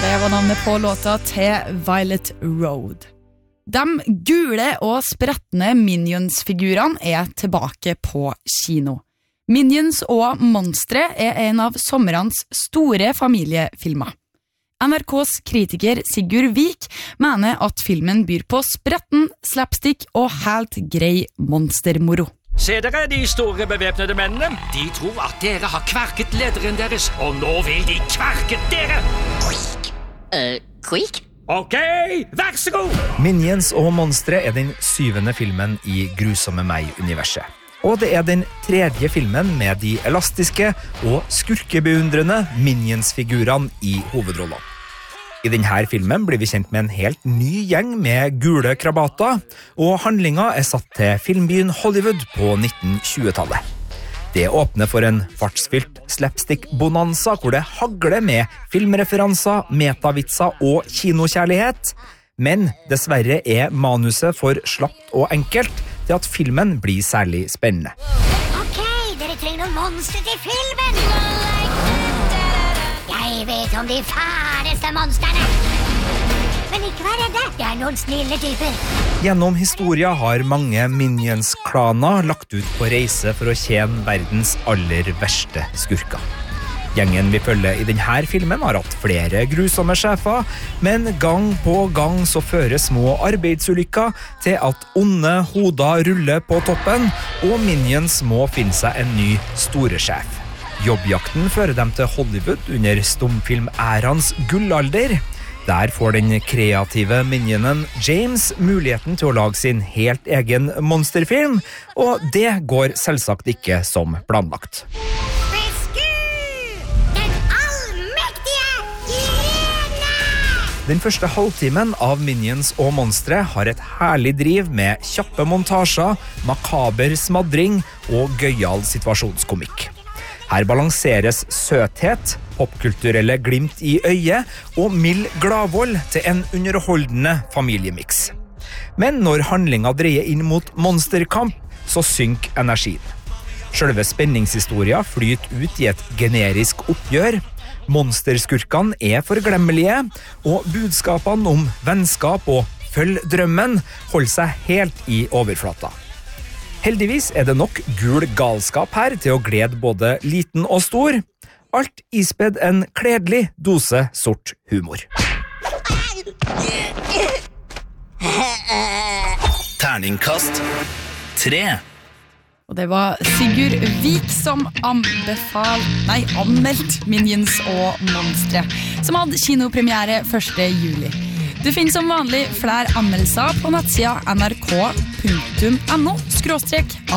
Det var navnet på låta til Violet Road. De gule og sprettende Minions-figurene tilbake på kino. Minions og Monstre en av sommerens store familiefilmer. NRKs kritiker Sigurd Vik mener at filmen byr på spretten, slapstick og helt grei monstermoro. Se dere de store bevæpnede mennene. De tror at dere har kverket lederen deres, og nå vil de kverke dere. Quick? Ok, vær så god! Minions og Monstre den 7. filmen i Grusomme meg-universet. Og det den 3. filmen med de elastiske og skurkebeundrende Minions-figurene i hovedrollene. I denne filmen blir vi kjent med en helt ny gjeng med gule krabater, og handlinga satt til filmbyen Hollywood på 1920-tallet. Det åpner for en fartsfylt slapstick-bonanza hvor det hagler med filmreferanser, metavitser og kinokjærlighet, men dessverre manuset for slapt og enkelt til at filmen blir særlig spennende. Ok, dere trenger noen monstre til filmen! Jeg vet om de færeste monsterne! Men ikke vær redde, det noen snille typer. Gjennom historia har mange Minions-klaner lagt ut på reise for å tjene verdens aller verste skurker. Gjengen vi følger i denne filmen har hatt flere grusomme sjefer, men gang på gang så fører små arbeidsulykker til at onde hoder ruller på toppen, og Minions må finne seg en ny store sjef. Jobbjakten fører dem til Hollywood under stumfilmærans gullalder. Der får den kreative minionen James muligheten til å lage sin helt egen monsterfilm, og det går selvsagt ikke som planlagt. Den første halvtimen av Minions og Monstre har et herlig driv med kjappe montasjer, makaber smadring og gøyal situasjonskomikk. Her balanseres søthet, popkulturelle glimt i øyet og mild gladvold til en underholdende familiemix. Men når handlinga dreier inn mot monsterkamp, så synker energien. Selve spenningshistoria flyter ut i et generisk oppgjør. Monsterskurkene forglemmelige, og budskapene om vennskap og følg drømmen holder seg helt i overflata. Heldigvis det nok gul galskap her til å glede både liten og stor. Alt ispedd en kledelig dose sort humor. Terningkast 3. Og det var Sigurd Vik som anmeldt Minions og Monstre, som hadde kinopremiere 1. juli. Du finner som vanlig flere anmeldelser på nettsida nrk.no/